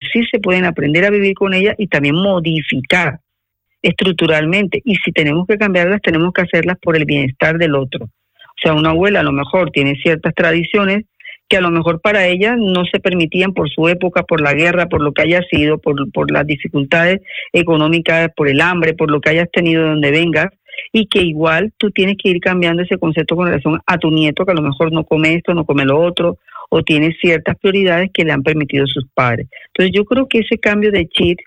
sí se pueden aprender a vivir con ellas y también modificar estructuralmente. Y si tenemos que cambiarlas, tenemos que hacerlas por el bienestar del otro. O sea, una abuela a lo mejor tiene ciertas tradiciones que a lo mejor para ella no se permitían por su época, por la guerra, por lo que haya sido, por las dificultades económicas, por el hambre, por lo que hayas tenido donde vengas, y que igual tú tienes que ir cambiando ese concepto con relación a tu nieto, que a lo mejor no come esto, no come lo otro, o tiene ciertas prioridades que le han permitido sus padres. Entonces yo creo que ese cambio de chip,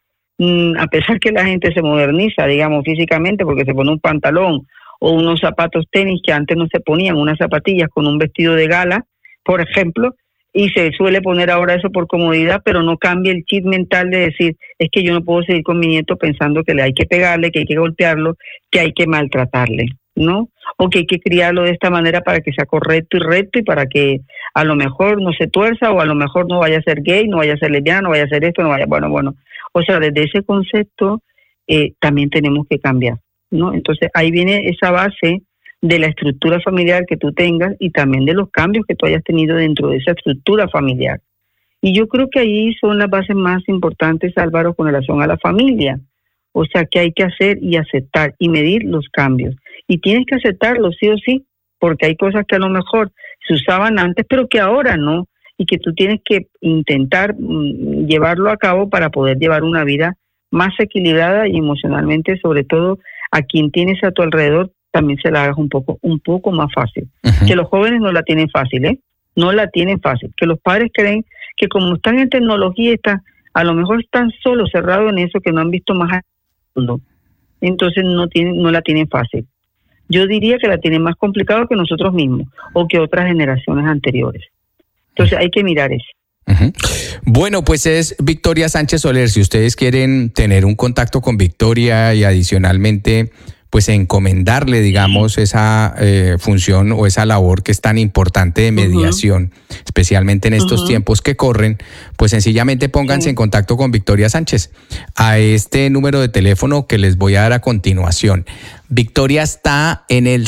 a pesar que la gente se moderniza, digamos, físicamente, porque se pone un pantalón o unos zapatos tenis que antes no se ponían, unas zapatillas con un vestido de gala, por ejemplo, y se suele poner ahora eso por comodidad, pero no cambia el chip mental de decir, es que yo no puedo seguir con mi nieto pensando que le hay que pegarle, que hay que golpearlo, que hay que maltratarle, ¿no? O que hay que criarlo de esta manera para que sea correcto y recto y para que a lo mejor no se tuerza o a lo mejor no vaya a ser gay, no vaya a ser lesbiana, no vaya a ser esto, no vaya, bueno. O sea, desde ese concepto también tenemos que cambiar, ¿no? Entonces ahí viene esa base de la estructura familiar que tú tengas y también de los cambios que tú hayas tenido dentro de esa estructura familiar. Y yo creo que ahí son las bases más importantes, Álvaro, con relación a la familia. O sea, que hay que hacer y aceptar y medir los cambios. Y tienes que aceptarlos sí o sí, porque hay cosas que a lo mejor se usaban antes, pero que ahora no, y que tú tienes que intentar llevarlo a cabo para poder llevar una vida más equilibrada y emocionalmente, sobre todo a quien tienes a tu alrededor, también se la hagas un poco más fácil. Uh-huh. Que los jóvenes no la tienen fácil, no la tienen fácil. Que los padres creen que como están en tecnología, a lo mejor están solo cerrados en eso, que no han visto más al mundo. Entonces no la tienen fácil. Yo diría que la tienen más complicado que nosotros mismos o que otras generaciones anteriores. Entonces hay que mirar eso. Uh-huh. Bueno, pues es Victoria Sánchez Soler. Si ustedes quieren tener un contacto con Victoria y adicionalmente pues encomendarle, digamos, esa función o esa labor que es tan importante de mediación, uh-huh, especialmente en estos, uh-huh, tiempos que corren, pues sencillamente pónganse, sí, en contacto con Victoria Sánchez a este número de teléfono que les voy a dar a continuación. Victoria está en el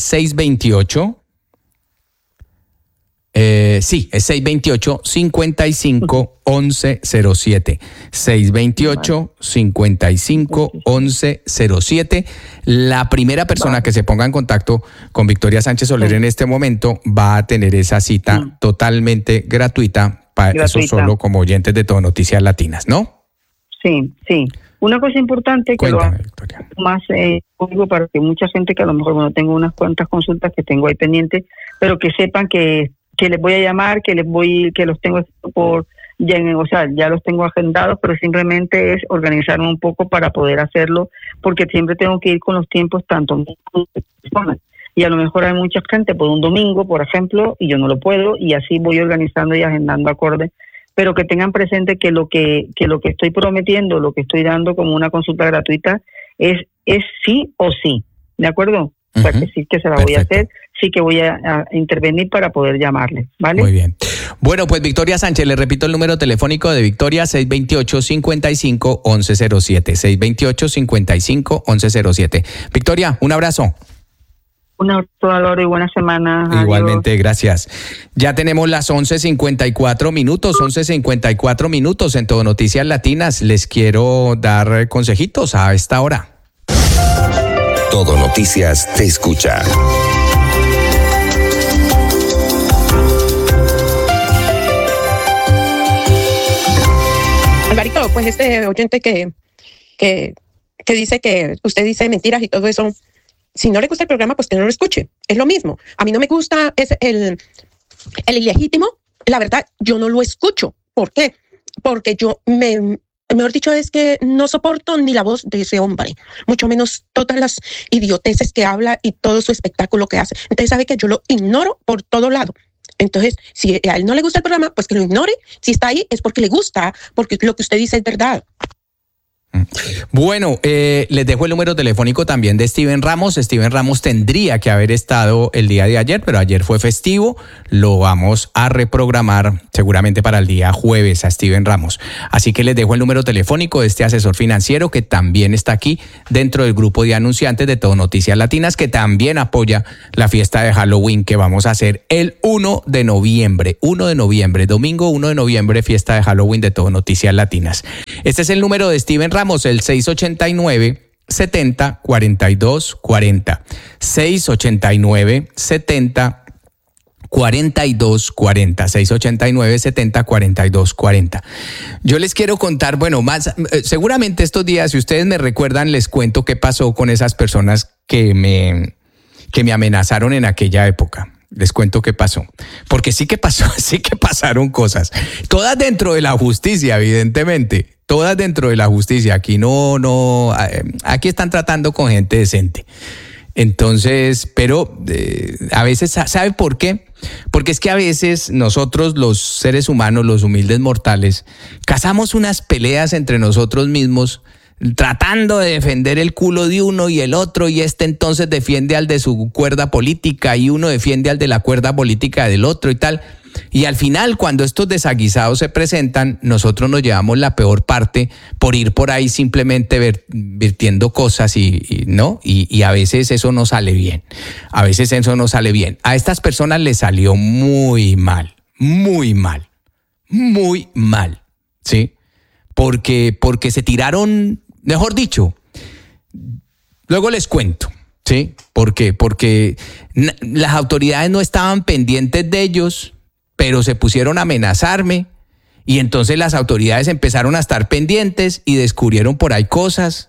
628. Sí, es 628-55-1107. 628-55-1107. La primera persona que se ponga en contacto con Victoria Sánchez Soler en este momento va a tener esa cita totalmente gratuita, eso solo como oyentes de Todo Noticias Latinas, ¿no? Sí. Una cosa importante que cuéntame, Victoria, más digo para que mucha gente que a lo mejor tengo unas cuantas consultas que tengo ahí pendientes, pero que sepan que les voy a llamar, que los tengo ya los tengo agendados, pero simplemente es organizarme un poco para poder hacerlo, porque siempre tengo que ir con los tiempos tanto personas. Y a lo mejor hay mucha gente por un domingo, por ejemplo, y yo no lo puedo, y así voy organizando y agendando acorde, pero que tengan presente que lo que estoy prometiendo, lo que estoy dando como una consulta gratuita, es sí o sí, ¿de acuerdo? O sea, que sí que se la voy a hacer, sí que voy a intervenir para poder llamarle, ¿vale? Muy bien. Bueno, pues Victoria Sánchez, le repito el número telefónico de Victoria, 628-55-1107, 628-55-1107. Victoria, un abrazo. Un abrazo, Álvaro, y buena semana. Igualmente, adiós. Gracias. Ya tenemos las 11:54 minutos en Todo Noticias Latinas. Les quiero dar consejitos a esta hora. Todo Noticias te escucha. Alvarito, pues este oyente que dice que usted dice mentiras y todo eso, si no le gusta el programa, pues que no lo escuche. Es lo mismo. A mí no me gusta el ilegítimo. La verdad, yo no lo escucho. ¿Por qué? Porque mejor dicho, es que no soporto ni la voz de ese hombre, mucho menos todas las idioteces que habla y todo su espectáculo que hace. Entonces sabe que yo lo ignoro por todo lado. Entonces, si a él no le gusta el programa, pues que lo ignore. Si está ahí es porque le gusta, porque lo que usted dice es verdad. Bueno, les dejo el número telefónico también de Steven Ramos. Steven Ramos tendría que haber estado el día de ayer, pero ayer fue festivo. Lo vamos a reprogramar seguramente para el día jueves a Steven Ramos. Así que les dejo el número telefónico de este asesor financiero que también está aquí dentro del grupo de anunciantes de Todo Noticias Latinas, que también apoya la fiesta de Halloween que vamos a hacer el 1 de noviembre. 1 de noviembre, domingo 1 de noviembre, fiesta de Halloween de Todo Noticias Latinas. Este es el número de Steven Ramos, el 689-70-4240. 689-70-4240. 689-70-4240. Yo les quiero contar, bueno, más, seguramente estos días, si ustedes me recuerdan, les cuento qué pasó con esas personas que me amenazaron en aquella época. Les cuento qué pasó, porque sí que pasó, sí que pasaron cosas, todas dentro de la justicia, evidentemente, todas dentro de la justicia. Aquí aquí están tratando con gente decente. Entonces, pero a veces, ¿sabe por qué? Porque es que a veces nosotros, los seres humanos, los humildes mortales, cazamos unas peleas entre nosotros mismos, tratando de defender el culo de uno y el otro, y entonces defiende al de su cuerda política y uno defiende al de la cuerda política del otro y tal. Y al final, cuando estos desaguisados se presentan, nosotros nos llevamos la peor parte por ir por ahí simplemente virtiendo cosas y a veces eso no sale bien. A veces eso no sale bien. A estas personas les salió muy mal, ¿sí? Porque se tiraron, mejor dicho, luego les cuento, ¿sí? Porque las autoridades no estaban pendientes de ellos, pero se pusieron a amenazarme y entonces las autoridades empezaron a estar pendientes y descubrieron por ahí cosas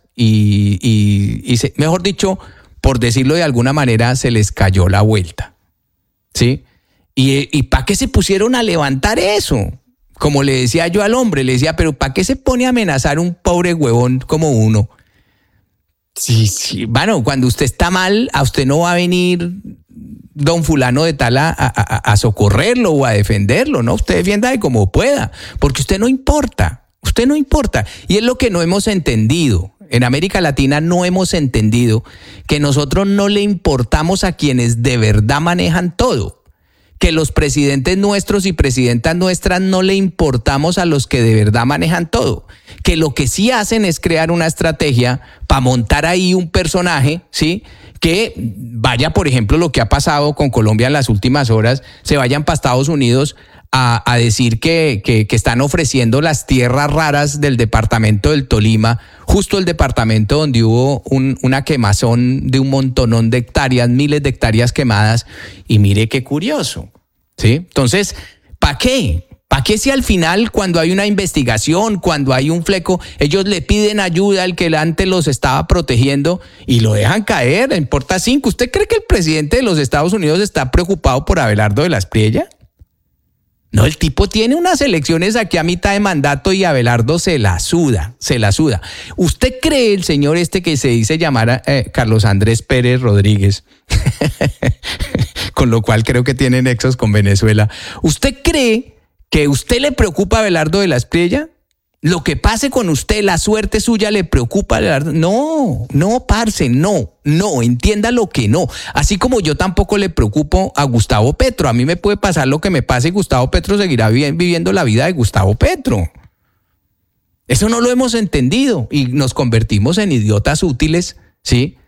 mejor dicho, por decirlo de alguna manera, se les cayó la vuelta, ¿sí? ¿Y para qué se pusieron a levantar eso? Como le decía yo al hombre, le decía, pero ¿para qué se pone a amenazar un pobre huevón como uno? Sí, bueno, cuando usted está mal, a usted no va a venir don fulano de tal a socorrerlo o a defenderlo, ¿no? Usted defienda de como pueda, porque usted no importa. Y es lo que no hemos entendido. En América Latina no hemos entendido que nosotros no le importamos a quienes de verdad manejan todo. Que los presidentes nuestros y presidentas nuestras no le importamos a los que de verdad manejan todo. Que lo que sí hacen es crear una estrategia para montar ahí un personaje, ¿sí? Que vaya, por ejemplo, lo que ha pasado con Colombia en las últimas horas, se vayan para Estados Unidos a decir que están ofreciendo las tierras raras del departamento del Tolima, justo el departamento donde hubo una quemazón de un montonón de hectáreas, miles de hectáreas quemadas, y mire qué curioso, ¿sí? Entonces, ¿para qué? ¿Para qué si al final, cuando hay una investigación, cuando hay un fleco, ellos le piden ayuda al que antes los estaba protegiendo y lo dejan caer, le importa 5? ¿Usted cree que el presidente de los Estados Unidos está preocupado por Abelardo de la Espriella? No, el tipo tiene unas elecciones aquí a mitad de mandato y Abelardo se la suda. ¿Usted cree, el señor este que se dice llamar Carlos Andrés Pérez Rodríguez, con lo cual creo que tiene nexos con Venezuela, ¿usted cree que usted le preocupa a Abelardo de la Espriella? Lo que pase con usted, la suerte suya, le preocupa a Abelardo. No, parce, no, entienda lo que no. Así como yo tampoco le preocupo a Gustavo Petro. A mí me puede pasar lo que me pase y Gustavo Petro seguirá viviendo la vida de Gustavo Petro. Eso no lo hemos entendido y nos convertimos en idiotas útiles, ¿sí?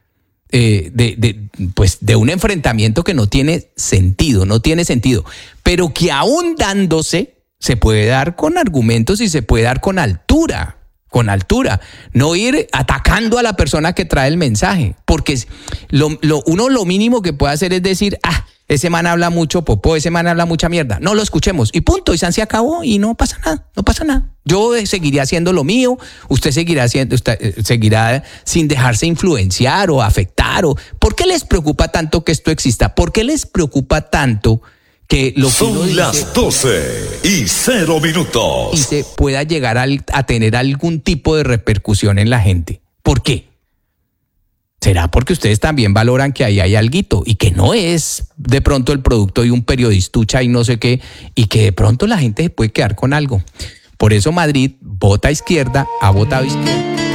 De un enfrentamiento que no tiene sentido, pero que aún dándose se puede dar con argumentos y se puede dar con altura, no ir atacando a la persona que trae el mensaje, porque uno lo mínimo que puede hacer es decir, ese man habla mucho popó, ese man habla mucha mierda, no lo escuchemos y punto, y se acabó y no pasa nada. Yo seguiré haciendo lo mío, usted seguirá sin dejarse influenciar o afectar. ¿Por qué les preocupa tanto que esto exista? ¿Por qué les preocupa tanto que lo que son las 12:00 y se pueda llegar a tener algún tipo de repercusión en la gente? ¿Por qué? ¿Será porque ustedes también valoran que ahí hay alguito y que no es de pronto el producto de un periodistucha y no sé qué, y que de pronto la gente se puede quedar con algo? Por eso Madrid vota izquierda, ha votado izquierda.